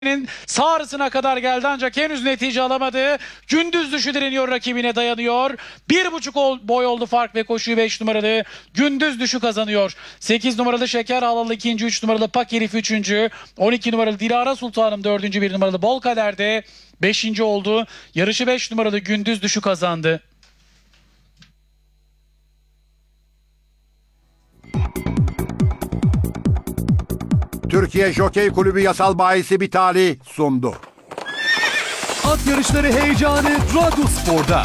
sağ arasına kadar geldi ancak henüz netice alamadı. Gündüz düşü direniyor, rakibine dayanıyor. 1,5 boy oldu fark ve koşuyu 5 numaralı Gündüz düşü kazanıyor. 8 numaralı Şeker Halalı ikinci, 3 numaralı Pak Elif üçüncü, 12 numaralı Dilara Sultanım dördüncü, 1 numaralı Bol Kader'de 5. oldu. Yarışı 5 numaralı Gündüz düşü kazandı. Türkiye Jokey Kulübü Yasal Bayisi Bitali sundu. At yarışları heyecanı Radyospor'da.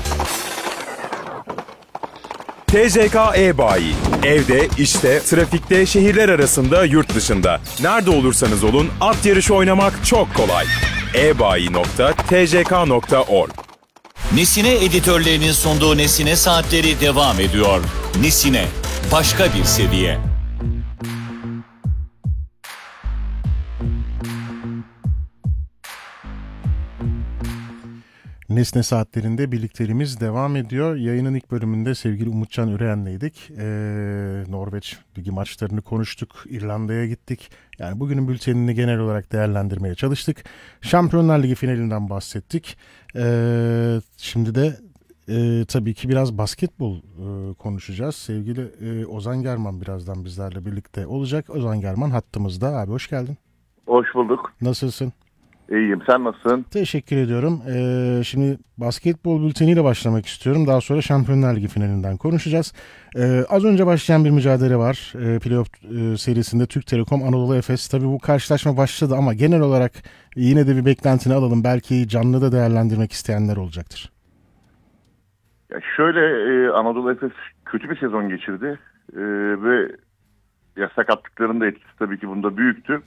TCK E-Bayi. Evde, işte, trafikte, şehirler arasında, yurt dışında. Nerede olursanız olun at yarışı oynamak çok kolay. ebayi.tck.org. Nesine editörlerinin sunduğu Nesine Saatleri devam ediyor. Nesine, başka bir seviye. Nesne saatlerinde birlikteliğimiz devam ediyor. Yayının ilk bölümünde sevgili Umutcan Üreyen'leydik. Norveç Ligi maçlarını konuştuk. İrlanda'ya gittik. Yani bugünün bültenini genel olarak değerlendirmeye çalıştık. Şampiyonlar Ligi finalinden bahsettik. Şimdi de tabii ki biraz basketbol konuşacağız. Sevgili Ozan German birazdan bizlerle birlikte olacak. Ozan German hattımızda. Abi hoş geldin. Hoş bulduk. Nasılsın? İyiyim. Sen nasılsın? Teşekkür ediyorum. Şimdi basketbol bülteniyle başlamak istiyorum. Daha sonra Şampiyonlar Ligi finalinden konuşacağız. Az önce başlayan bir mücadele var. Playoff serisinde Türk Telekom Anadolu Efes. Tabii bu karşılaşma başladı ama genel olarak yine de bir beklentini alalım. Belki canlı da değerlendirmek isteyenler olacaktır. Ya şöyle Anadolu Efes kötü bir sezon geçirdi. Ve ya sakatlıkların da etkisi tabii ki bunda büyüktü.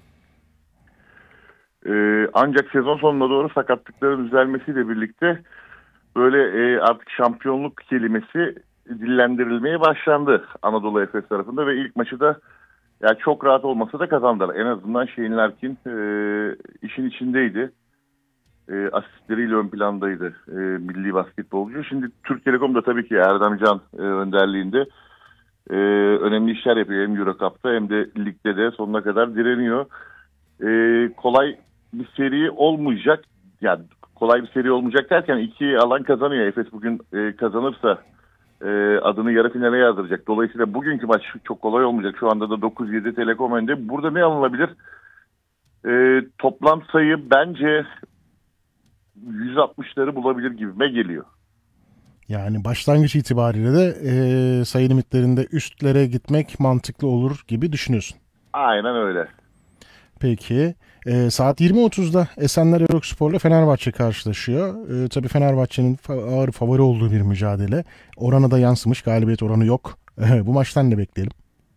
Ancak sezon sonuna doğru sakatlıkların düzelmesiyle birlikte böyle artık şampiyonluk kelimesi dillendirilmeye başlandı Anadolu Efes tarafında ve ilk maçı da ya çok rahat olmasa da kazandılar. En azından Shane Larkin işin içindeydi. Asistleriyle ön plandaydı milli basketbolcu. Şimdi Türk Telekom da tabii ki Erdem Can önderliğinde önemli işler yapıyor. Hem Euro Cup'ta hem de ligde de sonuna kadar direniyor. Kolay bir seri olmayacak. Yani kolay bir seri olmayacak derken iki alan kazanıyor. Efes bugün kazanırsa adını yarı finale yazdıracak. Dolayısıyla bugünkü maç çok kolay olmayacak. Şu anda da 9-7 Telekom önde. Burada ne alınabilir? Toplam sayı bence 160'ları bulabilir gibime geliyor. Yani başlangıç itibariyle de sayı limitlerinde üstlere gitmek mantıklı olur gibi düşünüyorsun. Aynen öyle. Peki. Saat 20.30'da Esenler Erokspor'la Fenerbahçe karşılaşıyor. Tabii Fenerbahçe'nin ağır favori olduğu bir mücadele. Oranı da yansımış. Galibiyet oranı yok. Bu maçtan ne bekleyelim?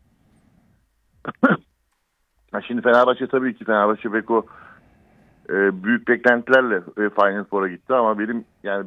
Şimdi Fenerbahçe tabii ki Fenerbahçe Beko büyük beklentilerle Final Four'a gitti ama benim yani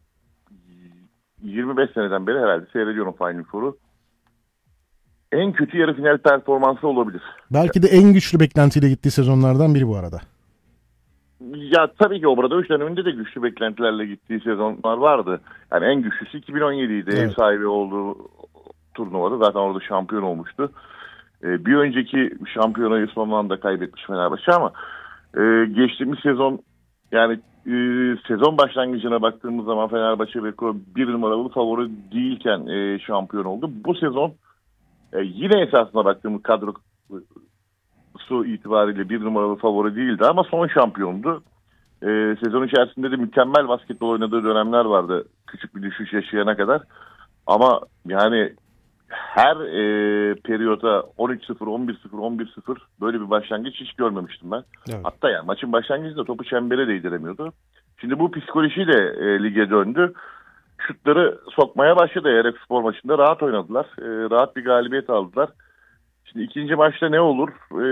25 seneden beri herhalde seyrediyorum Final Four'u. En kötü yarı final performansı olabilir. Belki de en güçlü beklentiyle gittiği sezonlardan biri bu arada. Ya tabii ki Obradoviç döneminde de güçlü beklentilerle gittiği sezonlar vardı. Yani en güçlüsü 2017'ydi. Evet. Ev sahibi olduğu turnuvada zaten orada şampiyon olmuştu. Bir önceki şampiyonayı son anda kaybetmiş Fenerbahçe ama geçtiğimiz sezon yani sezon başlangıcına baktığımız zaman Fenerbahçe Beko bir numaralı favori değilken şampiyon oldu. Bu sezon yine esasına baktığımız kadrosu itibariyle bir numaralı favori değildi ama son şampiyondu. Sezon içerisinde de mükemmel basketbol oynadığı dönemler vardı. Küçük bir düşüş yaşayana kadar. Ama yani her periyota 13-0, 11-0, 11-0 böyle bir başlangıç hiç görmemiştim ben. Evet. Hatta yani maçın başlangıcında topu çembere değdiremiyordu. Şimdi bu psikolojiyle lige döndü. Şutları sokmaya başladı. Erokspor maçında rahat oynadılar. Rahat bir galibiyet aldılar. Şimdi ikinci maçta ne olur?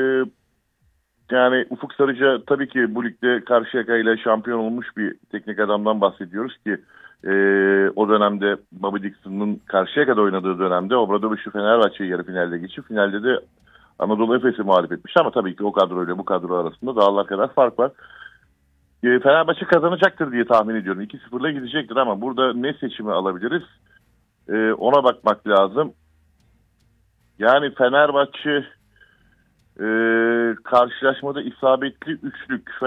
Yani Ufuk Sarıca tabii ki bu ligde Karşıyaka ile şampiyon olmuş bir teknik adamdan bahsediyoruz ki o dönemde Bobby Dixon'ın Karşıyaka'da oynadığı dönemde Obradoviç'u Fenerbahçe'yi yarı finalde geçip finalde de Anadolu Efes'i mağlup etmiş ama tabii ki o kadroyla bu kadro arasında dağlar kadar fark var. Fenerbahçe kazanacaktır diye tahmin ediyorum. 2-0'la gidecektir ama burada ne seçimi alabiliriz? Ona bakmak lazım. Yani Fenerbahçe Karşılaşmada isabetli üçlük